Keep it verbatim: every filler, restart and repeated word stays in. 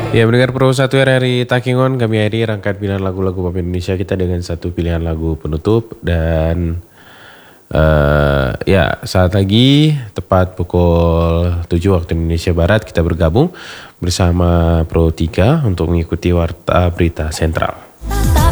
Ya, mendengar Pro satu R R I Takingon, kami akhiri rangkaian pilihan lagu-lagu pop Indonesia kita dengan satu pilihan lagu penutup. Dan uh, ya, saat lagi tepat pukul tujuh waktu Indonesia Barat kita bergabung bersama Pro tiga untuk mengikuti Warta Berita Sentral.